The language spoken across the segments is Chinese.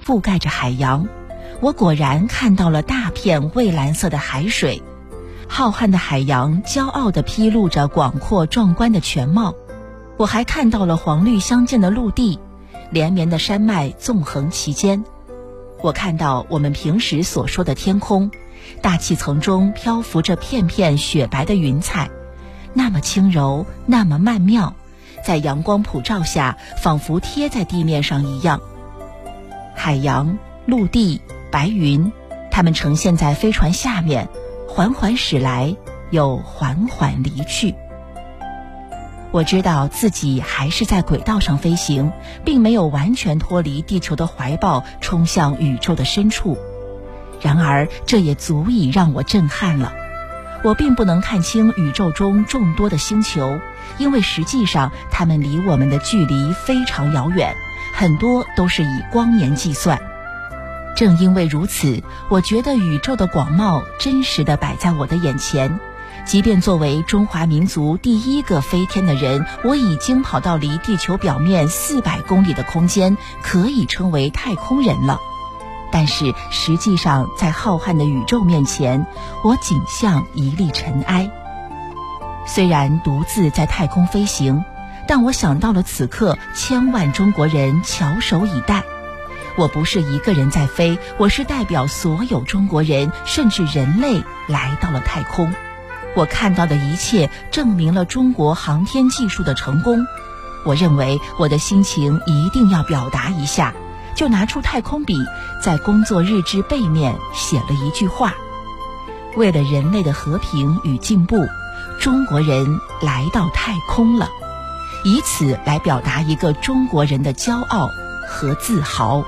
覆盖着海洋，我果然看到了大片蔚蓝色的海水，浩瀚的海洋骄傲地披露着广阔壮观的全貌。我还看到了黄绿相间的陆地，连绵的山脉纵横其间。我看到我们平时所说的天空，大气层中漂浮着片片雪白的云彩，那么轻柔，那么曼妙，在阳光普照下仿佛贴在地面上一样。海洋、陆地、白云，它们呈现在飞船下面，缓缓驶来，又缓缓离去。我知道自己还是在轨道上飞行，并没有完全脱离地球的怀抱，冲向宇宙的深处。然而这也足以让我震撼了。我并不能看清宇宙中众多的星球，因为实际上它们离我们的距离非常遥远，很多都是以光年计算。正因为如此，我觉得宇宙的广袤真实地摆在我的眼前。即便作为中华民族第一个飞天的人，我已经跑到离地球表面400公里的空间，可以称为太空人了。但是实际上在浩瀚的宇宙面前，我仅像一粒尘埃。虽然独自在太空飞行，但我想到了此刻千万中国人翘首以待。我不是一个人在飞，我是代表所有中国人，甚至人类来到了太空。我看到的一切证明了中国航天技术的成功。我认为我的心情一定要表达一下，就拿出太空笔，在工作日志背面写了一句话：为了人类的和平与进步，中国人来到太空了，以此来表达一个中国人的骄傲和自豪。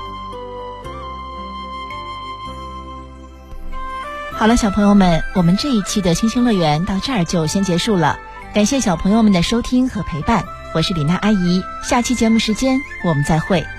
好了，小朋友们，我们这一期的星星乐园到这儿就先结束了。感谢小朋友们的收听和陪伴，我是李娜阿姨，下期节目时间我们再会。